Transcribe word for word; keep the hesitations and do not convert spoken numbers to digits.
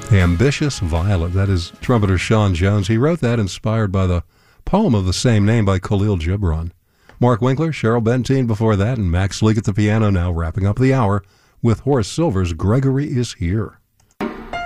Ambitious Violet, that is trumpeter Sean Jones. He wrote that inspired by the poem of the same name by Khalil Gibran. Mark Winkler, Cheryl Benteen before that, and Max Leak at the piano now, wrapping up the hour with Horace Silver's Gregory is Here.